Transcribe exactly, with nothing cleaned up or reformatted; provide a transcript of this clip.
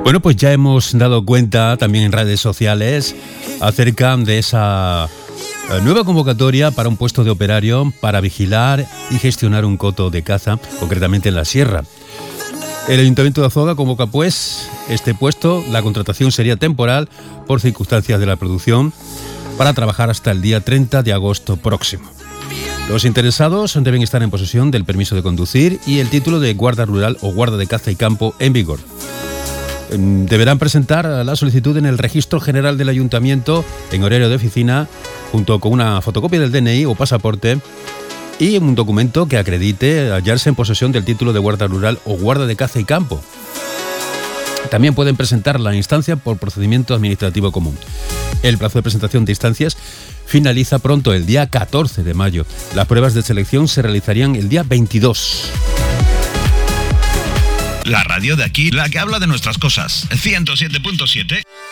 Bueno, pues ya hemos dado cuenta también en redes sociales acerca de esa nueva convocatoria para un puesto de operario para vigilar y gestionar un coto de caza, concretamente en la sierra. El Ayuntamiento de Azuaga convoca pues este puesto. La contratación sería temporal por circunstancias de la producción para trabajar hasta el día treinta de agosto próximo. Los interesados deben estar en posesión del permiso de conducir y el título de guarda rural o guarda de caza y campo en vigor. Deberán presentar la solicitud en el Registro General del Ayuntamiento en horario de oficina junto con una fotocopia del D N I o pasaporte y un documento que acredite hallarse en posesión del título de guarda rural o guarda de caza y campo. También pueden presentar la instancia por procedimiento administrativo común. El plazo de presentación de instancias finaliza pronto, el día catorce de mayo. Las pruebas de selección se realizarían el día veintidós. La radio de aquí, la que habla de nuestras cosas. ciento siete punto siete.